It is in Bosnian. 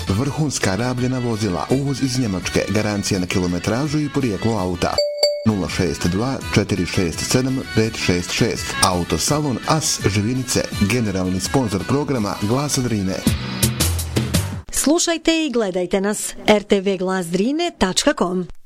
vrhunska rabljena vozila, uvoz iz Njemačke, garancija na kilometražu i porijeklo auta. 062 467 566. Autosalon As Živinice, generalni sponzor programa Glasa Drine. Slušajte i gledajte nas rtvglasdrine.com.